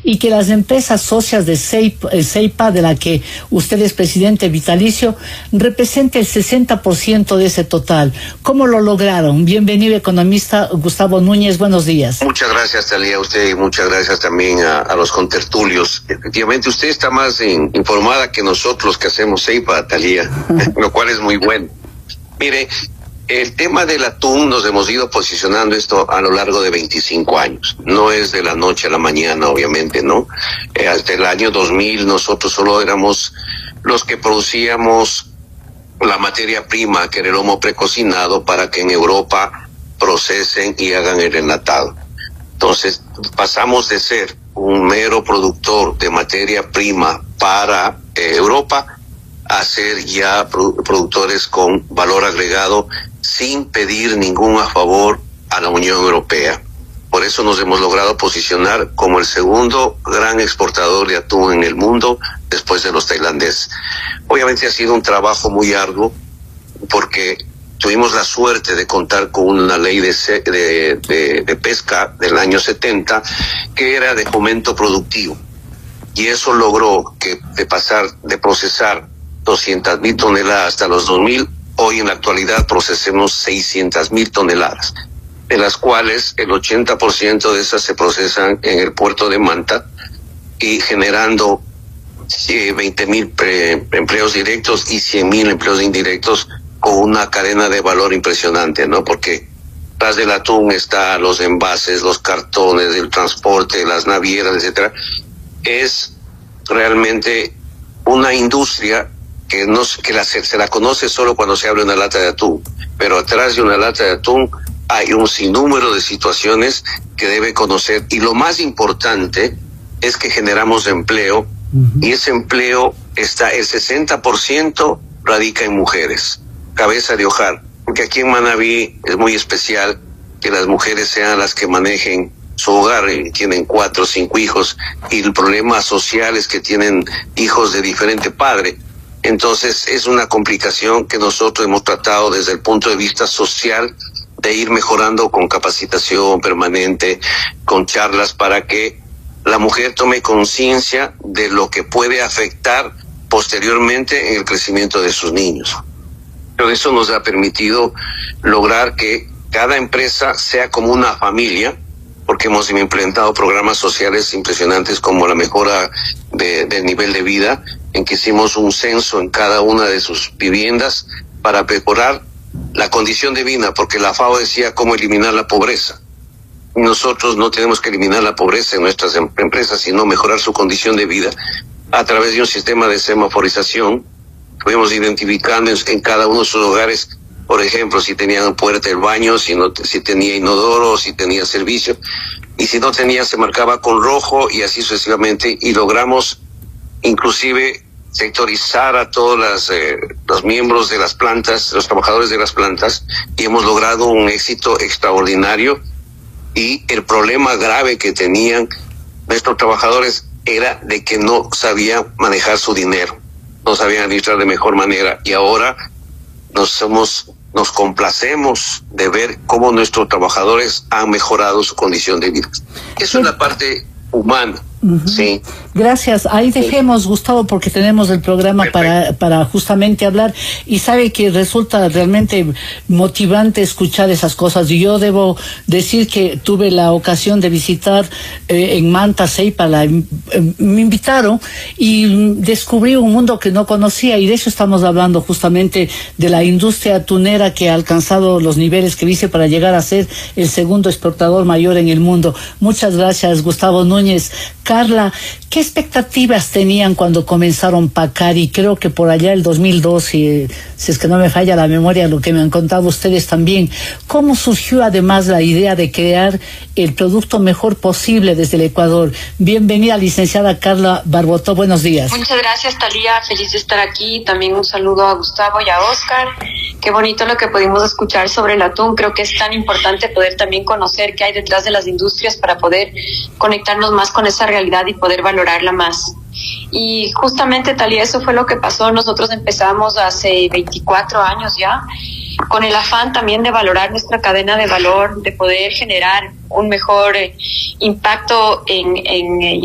y que las empresas socias de Ceipa, de la que usted es presidente vitalicio, represente el 60% de ese total. ¿Cómo lo lograron? Bienvenido, economista Gustavo Núñez, buenos días. Muchas gracias, Talía, a usted, y muchas gracias también a los contertulios. Efectivamente, usted está más informada que nosotros que hacemos Ceipa, Talía, lo cual es muy bueno. Mire, el tema del atún nos hemos ido posicionando esto a lo largo de 25 años. No es de la noche a la mañana, obviamente, ¿no? Hasta el año 2000 nosotros solo éramos los que producíamos la materia prima, que era el lomo precocinado, para que en Europa procesen y hagan el enlatado. Entonces, pasamos de ser un mero productor de materia prima para Europa a ser ya productores con valor agregado sin pedir ningún favor a la Unión Europea. Por eso nos hemos logrado posicionar como el segundo gran exportador de atún en el mundo después de los tailandeses. Obviamente ha sido un trabajo muy arduo porque tuvimos la suerte de contar con una ley de pesca del año 70 que era de fomento productivo. Y eso logró que de pasar de procesar 200,000 toneladas hasta los 2,000, hoy en la actualidad procesemos 600,000 toneladas, de las cuales el 80% de esas se procesan en el puerto de Manta y generando 20,000 empleos directos y 100,000 empleos indirectos, con una cadena de valor impresionante, ¿no? Porque tras del atún está los envases, los cartones, el transporte, las navieras, etcétera. Es realmente una industria que se la conoce solo cuando se abre una lata de atún, pero atrás de una lata de atún hay un sinnúmero de situaciones que debe conocer, y lo más importante es que generamos empleo, y ese empleo está, el 60% radica en mujeres, cabeza de hogar, porque aquí en Manabí es muy especial que las mujeres sean las que manejen su hogar, y tienen 4 o 5 hijos, y el problema social es que tienen hijos de diferente padre. Entonces es una complicación que nosotros hemos tratado desde el punto de vista social de ir mejorando con capacitación permanente, con charlas, para que la mujer tome conciencia de lo que puede afectar posteriormente en el crecimiento de sus niños. Pero eso nos ha permitido lograr que cada empresa sea como una familia, porque hemos implementado programas sociales impresionantes como la mejora del nivel de vida, en que hicimos un censo en cada una de sus viviendas para mejorar la condición de vida, porque la FAO decía cómo eliminar la pobreza. Nosotros no tenemos que eliminar la pobreza en nuestras empresas, sino mejorar su condición de vida a través de un sistema de semaforización. Fuimos identificando en cada uno de sus hogares, por ejemplo, si tenían puerta del baño, si tenía inodoro, si tenía servicio, y si no tenía se marcaba con rojo, y así sucesivamente, y logramos inclusive sectorizar a todos los miembros de las plantas, los trabajadores de las plantas, y hemos logrado un éxito extraordinario. Y el problema grave que tenían nuestros trabajadores era de que no sabían manejar su dinero, no sabían administrar de mejor manera, y ahora nos complacemos de ver cómo nuestros trabajadores han mejorado su condición de vida. Eso es la parte humana. Sí. Gracias. Ahí dejemos, Gustavo, porque tenemos el programa para justamente hablar, y sabe que resulta realmente motivante escuchar esas cosas. Y yo debo decir que tuve la ocasión de visitar en Manta, Ceipa, me invitaron y descubrí un mundo que no conocía, y de eso estamos hablando justamente, de la industria atunera que ha alcanzado los niveles que dice para llegar a ser el segundo exportador mayor en el mundo. Muchas gracias, Gustavo Núñez. Carla, ¿qué expectativas tenían cuando comenzaron Pacari? Creo que por allá el 2002, si es que no me falla la memoria, lo que me han contado ustedes también. ¿Cómo surgió además la idea de crear el producto mejor posible desde el Ecuador? Bienvenida, licenciada Carla Barbotó, buenos días. Muchas gracias, Talía, feliz de estar aquí. También un saludo a Gustavo y a Oscar. Qué bonito lo que pudimos escuchar sobre el atún. Creo que es tan importante poder también conocer qué hay detrás de las industrias para poder conectarnos más con esa realidad y poder valorarla más. Y justamente, Talía, eso fue lo que pasó. Nosotros empezamos hace 24 años ya, con el afán también de valorar nuestra cadena de valor, de poder generar un mejor impacto en